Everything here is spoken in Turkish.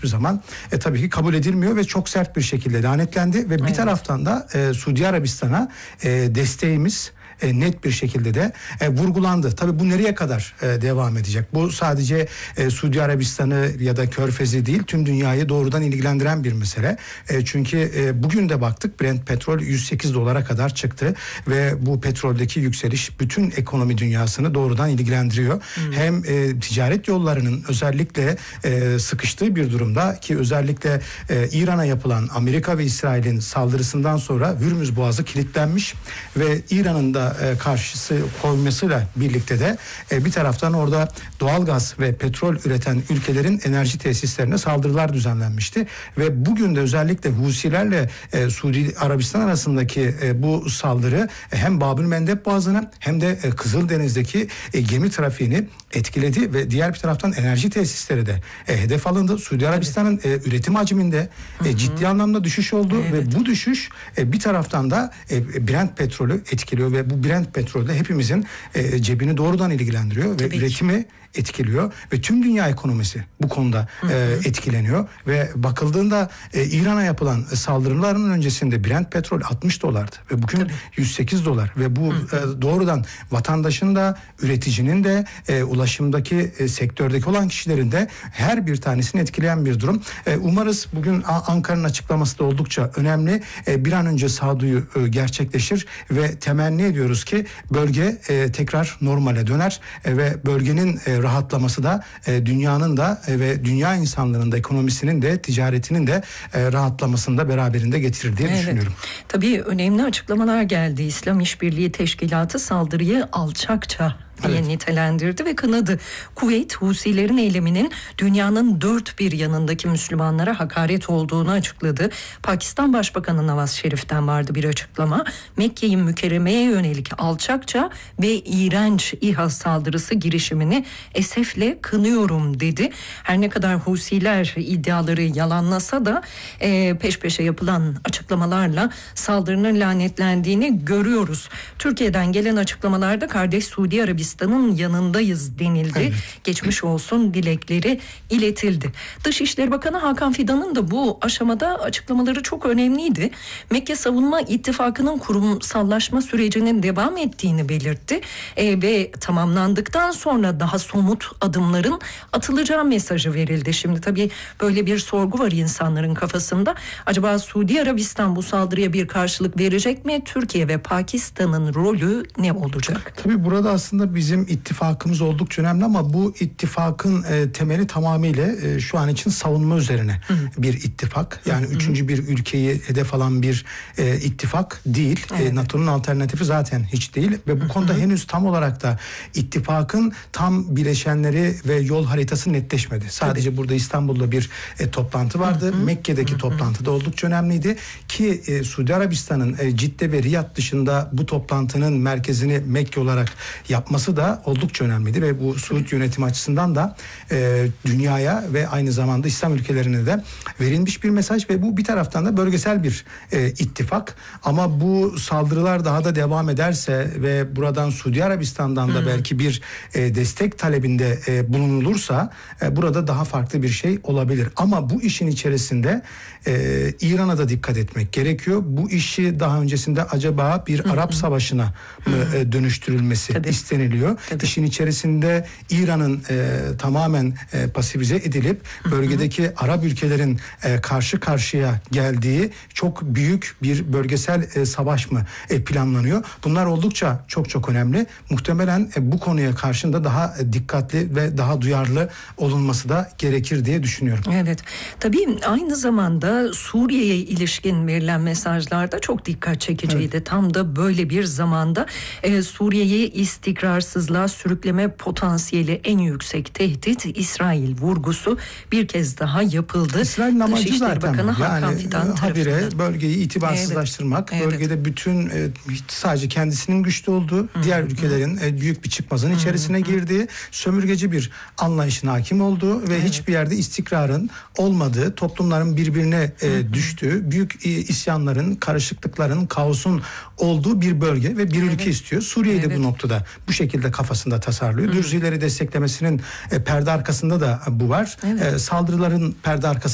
hiçbir zaman tabii ki kabul edilmiyor ve çok sert bir şekilde lanetlendi ve bir taraftan da Suudi Arabistan'a desteğimiz net bir şekilde de vurgulandı. Tabii bu nereye kadar devam edecek? Bu sadece Suudi Arabistan'ı ya da Körfez'i değil, tüm dünyayı doğrudan ilgilendiren bir mesele. Çünkü bugün de baktık, Brent petrol $108 kadar çıktı ve bu petroldeki yükseliş bütün ekonomi dünyasını doğrudan ilgilendiriyor. Hem ticaret yollarının özellikle sıkıştığı bir durumda, ki özellikle İran'a yapılan Amerika ve İsrail'in saldırısından sonra Hürmüz Boğazı kilitlenmiş ve İran'ın da karşısı koymasıyla birlikte de bir taraftan orada doğalgaz ve petrol üreten ülkelerin enerji tesislerine saldırılar düzenlenmişti ve bugün de özellikle Husilerle Suudi Arabistan arasındaki bu saldırı hem Babülmendeb Boğazı'na hem de Kızıldeniz'deki gemi trafiğini etkiledi ve diğer bir taraftan enerji tesisleri de hedef alındı. Suudi Arabistan'ın üretim hacminde ciddi anlamda düşüş oldu ve bu düşüş bir taraftan da Brent petrolü etkiliyor ve bu Brent petrolü de hepimizin cebini doğrudan ilgilendiriyor ve üretimi etkiliyor ve tüm dünya ekonomisi bu konuda etkileniyor ve bakıldığında İran'a yapılan saldırıların öncesinde Brent petrol $60 ve bugün $108 ve bu doğrudan vatandaşın da, üreticinin de, ulaşımdaki sektördeki olan kişilerin de her bir tanesini etkileyen bir durum. Umarız bugün Ankara'nın açıklaması da oldukça önemli. Bir an önce sağduyu gerçekleşir ve temenni ediyoruz ki bölge tekrar normale döner ve bölgenin rahatlaması da dünyanın da ve dünya insanlarının da, ekonomisinin de, ticaretinin de rahatlamasını da beraberinde getirir diye düşünüyorum. Tabii önemli açıklamalar geldi. İslam İşbirliği Teşkilatı saldırıyı alçakça diye nitelendirdi ve kınadı. Kuveyt, Husilerin eyleminin dünyanın dört bir yanındaki Müslümanlara hakaret olduğunu açıkladı. Pakistan Başbakanı Nawaz Şerif'ten vardı bir açıklama. Mekke-i Mükerreme'ye yönelik alçakça ve iğrenç İHA saldırısı girişimini esefle kınıyorum dedi. Her ne kadar Husiler iddiaları yalanlasa da peş peşe yapılan açıklamalarla saldırının lanetlendiğini görüyoruz. Türkiye'den gelen açıklamalarda kardeş Suudi Arabistan'ın yanındayız denildi. Geçmiş olsun dilekleri iletildi. Dışişleri Bakanı Hakan Fidan'ın da bu aşamada açıklamaları çok önemliydi. Mekke Savunma İttifakı'nın kurumsallaşma sürecinin devam ettiğini belirtti. Ve tamamlandıktan sonra daha somut adımların atılacağı mesajı verildi. Şimdi tabii böyle bir sorgu var insanların kafasında. Acaba Suudi Arabistan bu saldırıya bir karşılık verecek mi? Türkiye ve Pakistan'ın rolü ne olacak? Tabii burada aslında bizim ittifakımız oldukça önemli ama bu ittifakın temeli tamamıyla şu an için savunma üzerine bir ittifak. Yani üçüncü bir ülkeyi hedef alan bir ittifak değil. NATO'nun alternatifi zaten hiç değil ve bu konuda henüz tam olarak da ittifakın tam bileşenleri ve yol haritası netleşmedi. Sadece burada İstanbul'da bir toplantı vardı. Mekke'deki toplantı da oldukça önemliydi ki Suudi Arabistan'ın Cidde ve Riyad dışında bu toplantının merkezini Mekke olarak yapması da oldukça önemliydi ve bu Suud yönetimi açısından da dünyaya ve aynı zamanda İslam ülkelerine de verilmiş bir mesaj ve bu bir taraftan da bölgesel bir ittifak ama bu saldırılar daha da devam ederse ve buradan Suudi Arabistan'dan da belki bir destek talebinde bulunulursa burada daha farklı bir şey olabilir ama bu işin içerisinde İran'a da dikkat etmek gerekiyor. Bu işi daha öncesinde acaba bir Arap Savaşı'na mı dönüştürülmesi isteniliyor. İşin içerisinde İran'ın tamamen pasifize edilip bölgedeki Arap ülkelerin karşı karşıya geldiği çok büyük bir bölgesel savaş mı planlanıyor? Bunlar oldukça çok önemli. Muhtemelen bu konuya karşında daha dikkatli ve daha duyarlı olunması da gerekir diye düşünüyorum. Evet. Tabii aynı zamanda Suriye'ye ilişkin verilen mesajlarda çok dikkat çekiciydi. Tam da böyle bir zamanda Suriye'yi istikrarsızlığa sürükleme potansiyeli en yüksek tehdit İsrail vurgusu bir kez daha yapıldı. İsrail'in amacı zaten yani habire bölgeyi itibarsızlaştırmak, bölgede bütün sadece kendisinin güçlü olduğu, diğer ülkelerin büyük bir çıkmazın içerisine girdiği, sömürgeci bir anlayışın hakim olduğu ve hiçbir yerde istikrarın olmadığı, toplumların birbirine düştüğü, büyük isyanların, karışıklıkların, kaosun olduğu bir bölge ve bir ülke istiyor. Suriye'yi de bu noktada bu şekilde kafasında tasarlıyor. Dürzileri desteklemesinin perde arkasında da bu var. Saldırıların perde arkasında